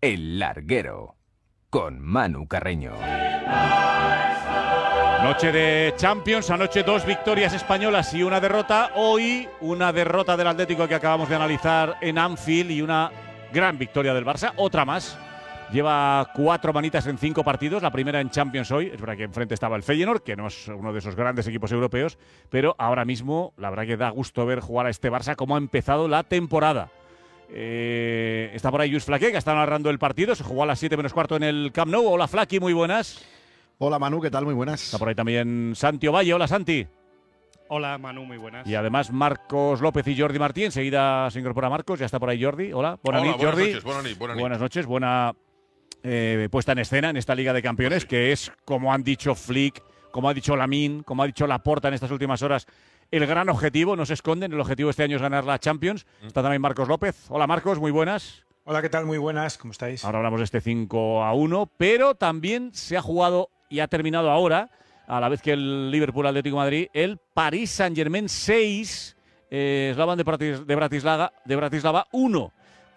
El Larguero, con Manu Carreño. Noche de Champions, anoche 2 victorias españolas y una derrota. Hoy una derrota del Atlético que acabamos de analizar en Anfield y una gran victoria del Barça, otra más. Lleva 4 manitas en 5 partidos, la primera en Champions hoy. Es verdad que enfrente estaba el Feyenoord, que no es uno de esos grandes equipos europeos, pero ahora mismo la verdad que da gusto ver jugar a este Barça cómo ha empezado la temporada. Está por ahí Lluís Flaqué, que está narrando el partido. Se jugó a las 7 menos cuarto en el Camp Nou. Hola Flaquí, muy buenas. Hola Manu, ¿qué tal? Muy buenas. Está por ahí también Santi Ovalle. Hola Santi. Hola Manu, muy buenas. Y además Marcos López y Jordi Martí. Enseguida se incorpora Marcos, ya está por ahí Jordi. Hola, buenas noches Jordi. Buenas noches, buena puesta en escena en esta Liga de Campeones, pues sí, que es, como han dicho Flick, como ha dicho Lamine, como ha dicho Laporta en estas últimas horas, el gran objetivo, no se esconden, el objetivo de este año es ganar la Champions. Está también Marcos López. Hola Marcos, muy buenas. Hola, ¿qué tal? Muy buenas, ¿cómo estáis? Ahora hablamos de este 5-1, pero también se ha jugado y ha terminado ahora, a la vez que el Liverpool Atlético de Madrid, el Paris Saint-Germain 6, Slovan de Bratislava 1,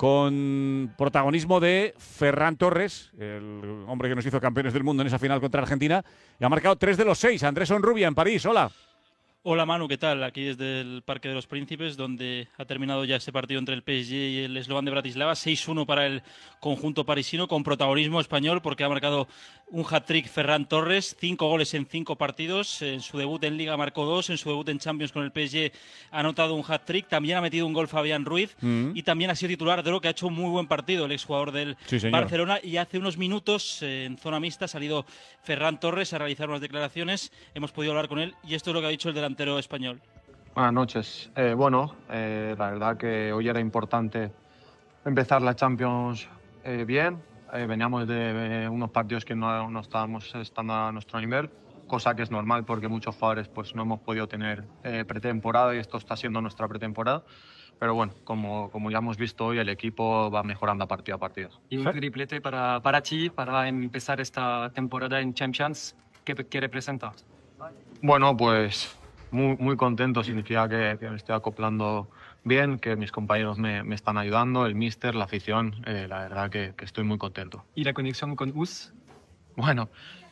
con protagonismo de Ferran Torres, el hombre que nos hizo campeones del mundo en esa final contra Argentina, y ha marcado 3 de los 6. Andrés Onrubia en París, hola. Hola Manu, ¿qué tal? Aquí desde el Parque de los Príncipes, donde ha terminado ya ese partido entre el PSG y el Slovan de Bratislava. 6-1 para el conjunto parisino, con protagonismo español, porque ha marcado un hat-trick Ferran Torres, 5 goles en 5 partidos. En su debut en Liga marcó 2, en su debut en Champions con el PSG ha anotado un hat-trick. También ha metido un gol Fabián Ruiz y también ha sido titular de lo que ha hecho un muy buen partido el exjugador del Barcelona. Y hace unos minutos, en zona mixta, ha salido Ferran Torres a realizar unas declaraciones. Hemos podido hablar con él y esto es lo que ha dicho el delantero español. Buenas noches. La verdad que hoy era importante empezar la Champions bien. Veníamos de unos partidos que no estábamos estando a nuestro nivel, cosa que es normal porque muchos jugadores pues, no hemos podido tener pretemporada y esto está siendo nuestra pretemporada. Pero bueno, como ya hemos visto hoy, el equipo va mejorando partido a partido. Y un triplete para ti, para empezar esta temporada en Champions. ¿Qué representa? Bueno, pues muy contento. Significa que me estoy acoplando bien, que mis compañeros me están ayudando, el míster, la afición. La verdad que estoy muy contento. ¿Y la conexión con Us? Bueno,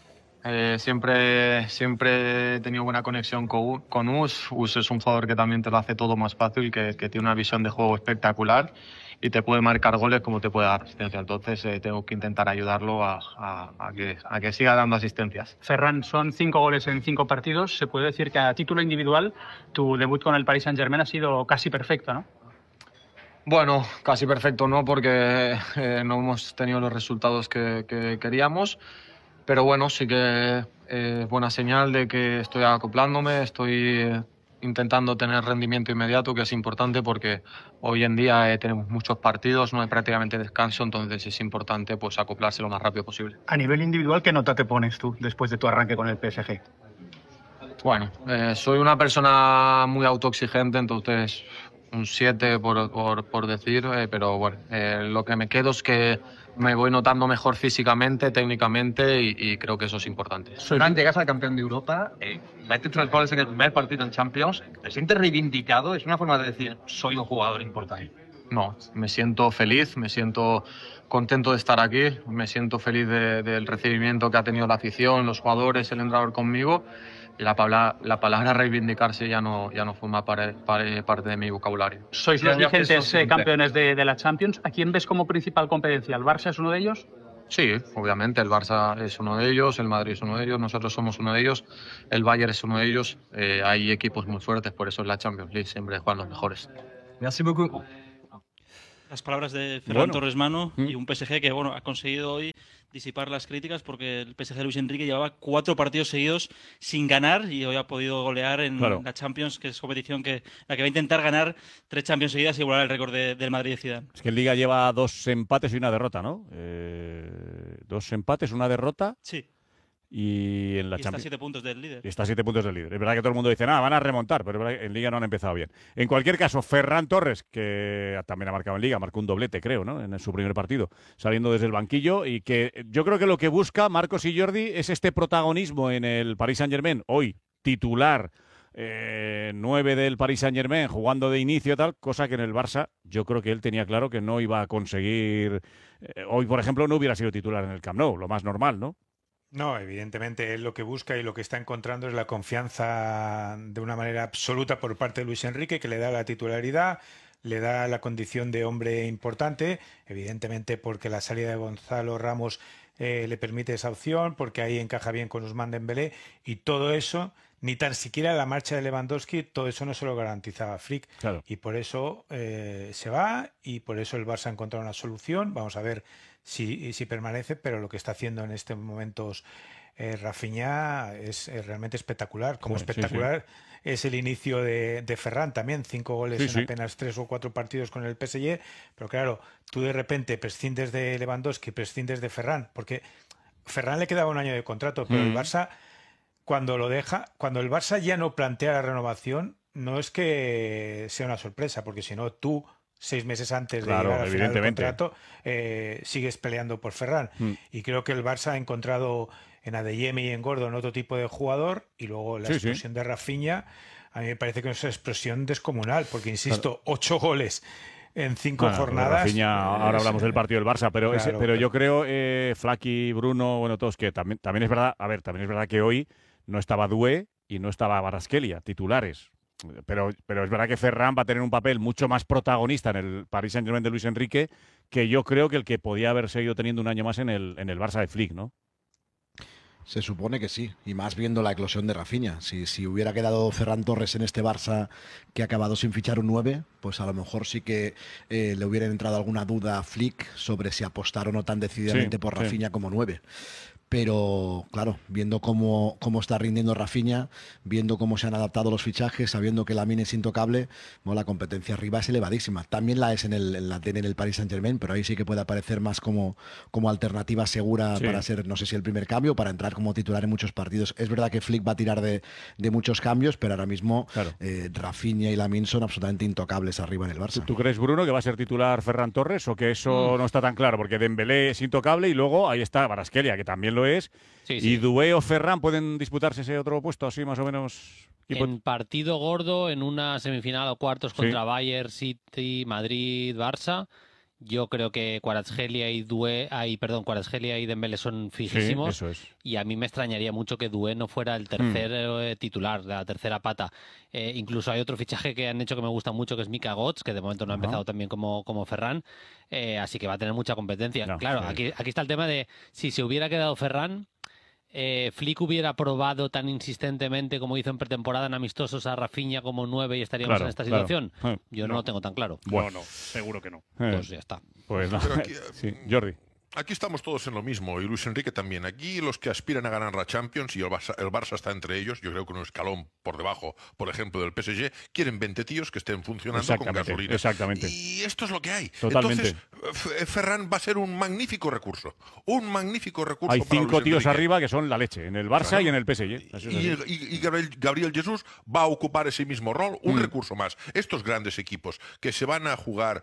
siempre he tenido buena conexión con Us. Us es un jugador que también te lo hace todo más fácil, que tiene una visión de juego espectacular y te puede marcar goles como te puede dar asistencia. Entonces tengo que intentar ayudarlo a que siga dando asistencias. Ferran, son 5 goles en 5 partidos. Se puede decir que a título individual tu debut con el Paris Saint-Germain ha sido casi perfecto, ¿no? Bueno, casi perfecto no, porque no hemos tenido los resultados que queríamos. Pero bueno, sí que es buena señal de que estoy acoplándome, estoy intentando tener rendimiento inmediato, que es importante porque hoy en día tenemos muchos partidos, no hay prácticamente descanso, entonces es importante pues acoplarse lo más rápido posible. A nivel individual, ¿qué nota te pones tú después de tu arranque con el PSG? Bueno, soy una persona muy autoexigente, entonces un 7 por decir, pero bueno, lo que me quedo es que me voy notando mejor físicamente, técnicamente y creo que eso es importante. Ferran, llegas al campeón de Europa, metes 3 goles en el primer partido en Champions, ¿te sientes reivindicado? Es una forma de decir, soy un jugador importante. No, me siento feliz, me siento contento de estar aquí, me siento feliz del recibimiento que ha tenido la afición, los jugadores, el entrenador conmigo. La palabra reivindicarse ya no forma parte de mi vocabulario. Sois los vigentes campeones de la Champions. ¿A quién ves como principal competencia? ¿El Barça es uno de ellos? Sí, obviamente. El Barça es uno de ellos, el Madrid es uno de ellos, nosotros somos uno de ellos, el Bayern es uno de ellos. Hay equipos muy fuertes, por eso en la Champions League siempre juegan los mejores. Merci beaucoup. Las palabras de Ferran Torres Mano y un PSG que ha conseguido hoy disipar las críticas porque el PSG de Luis Enrique llevaba 4 partidos seguidos sin ganar y hoy ha podido golear en la Champions, que es competición la que va a intentar ganar 3 Champions seguidas y igualar el récord del Madrid de Zidane. Es que en Liga lleva 2 empates y una derrota, ¿no? 2 empates, una derrota. Sí. Y en la Champions. Está a 7 puntos del líder. Y está a 7 puntos del líder. Es verdad que todo el mundo dice, van a remontar, pero es verdad que en Liga no han empezado bien. En cualquier caso, Ferran Torres, que también ha marcado en Liga, marcó un doblete, creo, ¿no? En su primer partido, saliendo desde el banquillo, y que yo creo que lo que busca Marcos y Jordi es este protagonismo en el Paris Saint-Germain, hoy titular, 9 del Paris Saint-Germain jugando de inicio tal, cosa que en el Barça yo creo que él tenía claro que no iba a conseguir. Hoy, por ejemplo, no hubiera sido titular en el Camp Nou, lo más normal, ¿no? No, evidentemente él lo que busca y lo que está encontrando es la confianza de una manera absoluta por parte de Luis Enrique, que le da la titularidad, le da la condición de hombre importante, evidentemente porque la salida de Gonzalo Ramos le permite esa opción, porque ahí encaja bien con Ousmane Dembélé, y todo eso, ni tan siquiera la marcha de Lewandowski, todo eso no se lo garantizaba Flick. Claro. Y por eso se va, y por eso el Barça ha encontrado una solución. Vamos a ver si permanece, pero lo que está haciendo en estos momentos Rafinha es realmente espectacular. Como espectacular es el inicio de Ferran también, 5 goles en apenas 3 o 4 partidos con el PSG, pero claro, tú de repente prescindes de Lewandowski, prescindes de Ferran, porque Ferran le quedaba un año de contrato, pero el Barça, cuando el Barça ya no plantea la renovación, no es que sea una sorpresa, porque si no, tú 6 meses antes de llegar al final del contrato sigues peleando por Ferran. Y creo que el Barça ha encontrado en Adeyemi y en Gordon otro tipo de jugador, y luego la explosión de Rafinha a mí me parece que es una explosión descomunal, porque insisto, 8 goles en 5 jornadas. Rafinha, ahora hablamos del partido del Barça, pero yo creo, Flaky, Bruno, bueno, todos, que también es verdad, también es verdad que hoy no estaba Doué y no estaba Kvaratskhelia, titulares. Pero es verdad que Ferran va a tener un papel mucho más protagonista en el Paris Saint-Germain de Luis Enrique, que yo creo que el que podía haber seguido teniendo un año más en el Barça de Flick, ¿no? Se supone que sí, y más viendo la eclosión de Rafinha. Si hubiera quedado Ferran Torres en este Barça que ha acabado sin fichar un 9, pues a lo mejor sí que le hubiera entrado alguna duda a Flick sobre si apostar o no tan decididamente por Rafinha como 9. Pero, claro, viendo cómo está rindiendo Rafinha, viendo cómo se han adaptado los fichajes, sabiendo que Lamine es intocable, bueno, la competencia arriba es elevadísima. También la es en el Paris Saint-Germain, pero ahí sí que puede aparecer más como alternativa segura para ser, no sé si el primer cambio, o para entrar como titular en muchos partidos. Es verdad que Flick va a tirar de muchos cambios, pero ahora mismo Rafinha y Lamine son absolutamente intocables arriba en el Barça. ¿Tú crees, Bruno, que va a ser titular Ferran Torres, o que eso no está tan claro? Porque Dembélé es intocable y luego ahí está Kvaratskhelia, que también lo es. ¿Y Doué o Ferran pueden disputarse ese otro puesto así más o menos? En partido gordo, en una semifinal o cuartos contra Bayern, City, Madrid, Barça, yo creo que Kvaratskhelia y Dembélé son fijísimos. Eso es. Y a mí me extrañaría mucho que Doué no fuera el tercer titular, la tercera pata. Incluso hay otro fichaje que han hecho que me gusta mucho, que es Mika Götze, que de momento no ha empezado también como Ferran. Así que va a tener mucha competencia. Claro, aquí está el tema de si se hubiera quedado Ferran, Flick hubiera probado tan insistentemente como hizo en pretemporada en amistosos a Rafinha como 9 y estaríamos en esta situación. Yo no lo tengo tan claro. Bueno, no, seguro que no. Pues ya está. Pues no. Jordi. Aquí estamos todos en lo mismo, y Luis Enrique también. Aquí los que aspiran a ganar la Champions, y el Barça está entre ellos, yo creo que un escalón por debajo, por ejemplo, del PSG, quieren 20 tíos que estén funcionando con gasolina. Exactamente. Y esto es lo que hay. Totalmente. Entonces, Ferran va a ser un magnífico recurso. Un magnífico recurso. Hay para 5 Luis tíos Enrique. arriba que son la leche, en el Barça y en el PSG. Y Gabriel Jesús va a ocupar ese mismo rol, un recurso más. Estos grandes equipos que se van a jugar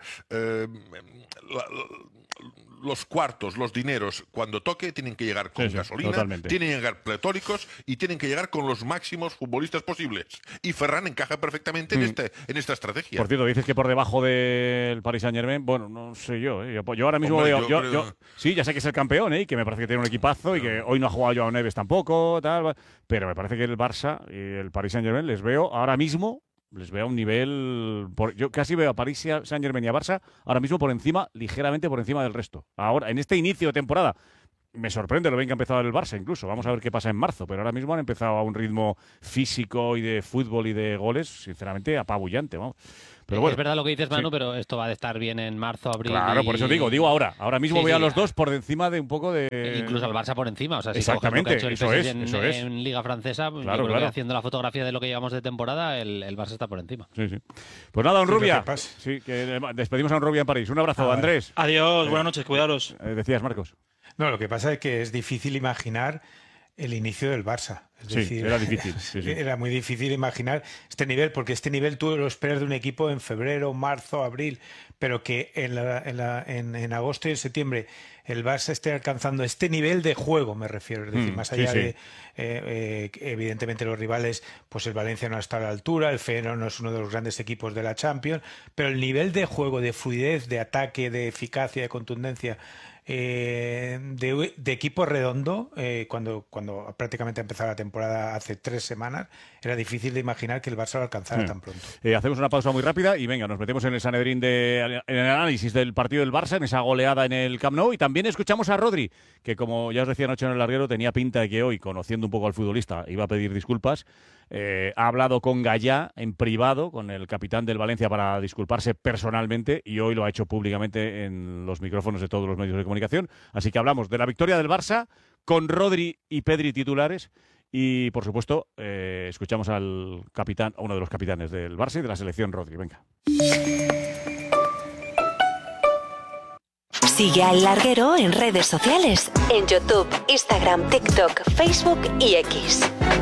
los cuartos, los dineros, cuando toque, tienen que llegar con gasolina, totalmente. Tienen que llegar pletóricos y tienen que llegar con los máximos futbolistas posibles. Y Ferran encaja perfectamente en esta estrategia. Por cierto, dices que por debajo del Paris Saint-Germain, bueno, no sé yo. Yo ahora mismo veo. Sí, ya sé que es el campeón, y que me parece que tiene un equipazo y que hoy no ha jugado Joao Neves tampoco, tal, pero me parece que el Barça y el Paris Saint-Germain les veo ahora mismo. Les veo a un nivel. Yo casi veo a Paris Saint-Germain y a Barça ahora mismo ligeramente por encima del resto. Ahora, en este inicio de temporada, me sorprende lo bien que ha empezado el Barça incluso. Vamos a ver qué pasa en marzo, pero ahora mismo han empezado a un ritmo físico y de fútbol y de goles, sinceramente, apabullante. Vamos. Pero bueno, es verdad lo que dices, Manu, pero esto va a estar bien en marzo, abril. Claro, por eso digo ahora. Ahora mismo veo a los dos por encima de un poco de. Incluso al Barça por encima. O sea, si exactamente, coges lo que ha hecho el PSG en Liga Francesa, yo creo que haciendo la fotografía de lo que llevamos de temporada, el Barça está por encima. Sí. Pues nada, Onrubia. Que despedimos a Onrubia en París. Un abrazo, Andrés. Adiós, buenas noches, cuidaros. Decías, Marcos. No, lo que pasa es que es difícil imaginar el inicio del Barça. Es decir, era difícil. Era muy difícil imaginar este nivel, porque este nivel tú lo esperas de un equipo en febrero, marzo, abril, pero que en agosto y en septiembre el Barça esté alcanzando este nivel de juego, me refiero. Es decir, más allá de, evidentemente, los rivales, pues el Valencia no está a la altura, el Feyenoord no es uno de los grandes equipos de la Champions, pero el nivel de juego, de fluidez, de ataque, de eficacia, de contundencia, de equipo redondo, cuando prácticamente empezó la temporada hace 3 semanas, era difícil de imaginar que el Barça lo alcanzara tan pronto. Hacemos una pausa muy rápida y venga, nos metemos en el Sanedrín en el análisis del partido del Barça, en esa goleada en el Camp Nou, y también escuchamos a Rodri, que como ya os decía anoche en el larguero, tenía pinta de que hoy, conociendo un poco al futbolista, iba a pedir disculpas. Ha hablado con Gallá en privado, con el capitán del Valencia, para disculparse personalmente, y hoy lo ha hecho públicamente en los micrófonos de todos los medios de comunicación. Así que hablamos de la victoria del Barça con Rodri y Pedri titulares y, por supuesto, escuchamos al capitán, a uno de los capitanes del Barça y de la selección, Rodri. Venga. Sigue al Larguero en redes sociales, en YouTube, Instagram, TikTok, Facebook y X.